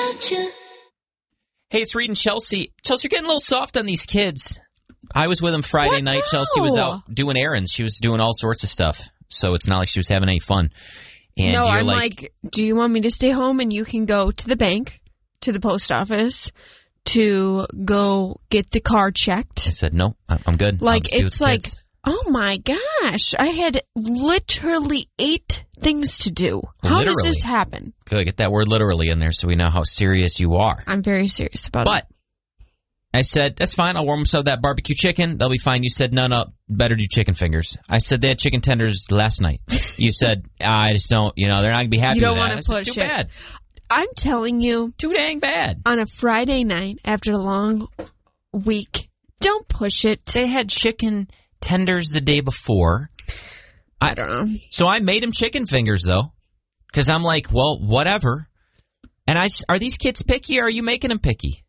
you. Hey, it's Reed and Chelsea. Chelsea, you're getting a little soft on these kids. I was with them Friday night. Chelsea was out doing errands. She was doing all sorts of stuff. So it's not like she was having any fun. And no, you're I'm like, do you want me to stay home and you can go to the bank, to the post office, to go get the car checked? I said, no, I'm good. Like, it's like, oh my gosh, I had literally 8 things to do. How does this happen? Good, get that word literally in there so we know how serious you are. I'm very serious about it. But I said, that's fine, I'll warm some of that barbecue chicken. They'll be fine. You said, no, better do chicken fingers. I said, they had chicken tenders last night. You said, I just don't, they're not going to be happy with that. You don't want to push it. Too bad. I'm telling you. Too dang bad. On a Friday night after a long week, don't push it. They had chicken tenders the day before. I don't know. So I made them chicken fingers, though, because I'm like, well, whatever. And are these kids picky, or are you making them picky?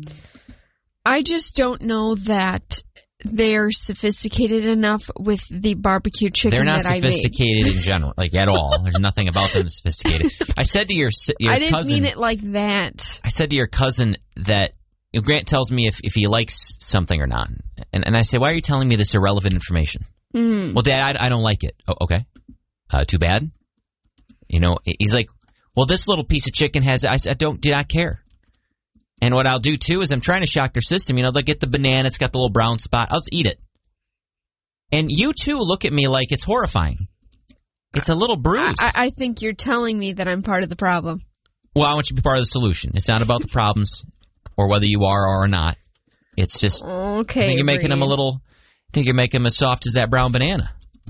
I just don't know that they're sophisticated enough with the barbecue chicken that I made. They're not sophisticated in general, like at all. There's nothing about them that's sophisticated. I said to your cousin... I didn't mean it like that. I said to your cousin that Grant tells me if he likes something or not. And I say, why are you telling me this irrelevant information? Well, Dad, I don't like it. Oh, okay. Too bad. He's like, well, this little piece of chicken has... I do not care. And what I'll do, too, is I'm trying to shock their system. They'll get the banana. It's got the little brown spot. I'll just eat it. And you, too, look at me like it's horrifying. It's a little bruise. I think you're telling me that I'm part of the problem. Well, I want you to be part of the solution. It's not about the problems or whether you are or not. It's just, okay, I think you're making them as soft as that brown banana.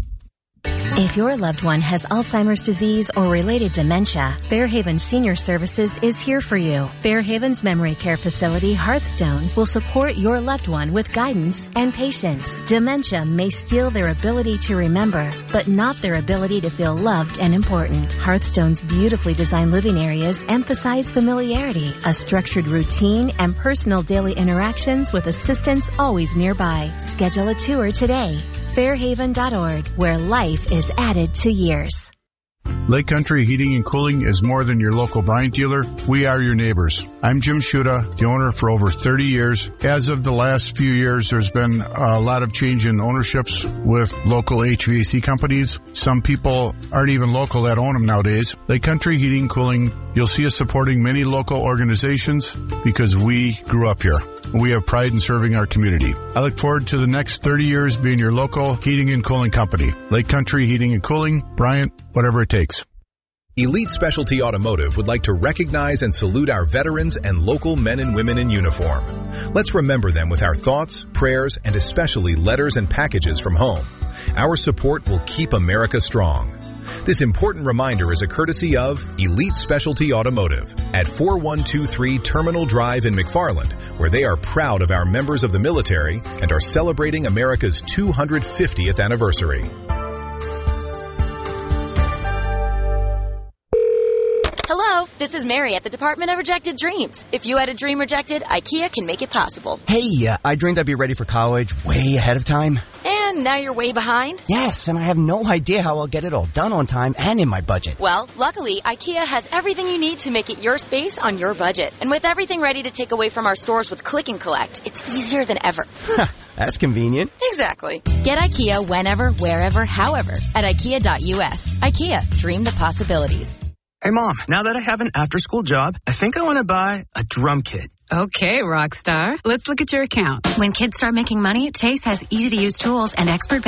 If your loved one has Alzheimer's disease or related dementia, Fairhaven Senior Services is here for you. Fairhaven's memory care facility, Hearthstone, will support your loved one with guidance and patience. Dementia may steal their ability to remember, but not their ability to feel loved and important. Hearthstone's beautifully designed living areas emphasize familiarity, a structured routine, and personal daily interactions with assistance always nearby. Schedule a tour today. Fairhaven.org, where life is added to years. Lake Country Heating and Cooling is more than your local Bryant dealer. We are your neighbors. I'm Jim Schuda, the owner for over 30 years. As of the last few years, there's been a lot of change in ownerships with local HVAC companies. Some people aren't even local that own them nowadays. Lake Country Heating and Cooling, you'll see us supporting many local organizations because we grew up here. We have pride in serving our community. I look forward to the next 30 years being your local heating and cooling company. Lake Country Heating and Cooling, Bryant, whatever it takes. Elite Specialty Automotive would like to recognize and salute our veterans and local men and women in uniform. Let's remember them with our thoughts, prayers, and especially letters and packages from home. Our support will keep America strong. This important reminder is a courtesy of Elite Specialty Automotive at 4123 Terminal Drive in McFarland, where they are proud of our members of the military and are celebrating America's 250th anniversary. Hello, this is Mary at the Department of Rejected Dreams. If you had a dream rejected, IKEA can make it possible. Hey, I dreamed I'd be ready for college way ahead of time. And now you're way behind? Yes, and I have no idea how I'll get it all done on time and in my budget. Well, luckily, IKEA has everything you need to make it your space on your budget. And with everything ready to take away from our stores with Click and Collect, it's easier than ever. That's convenient. Exactly. Get IKEA whenever, wherever, however at IKEA.us. IKEA, dream the possibilities. Hey, Mom, now that I have an after-school job, I think I want to buy a drum kit. Okay, Rockstar. Let's look at your account. When kids start making money, Chase has easy-to-use tools and expert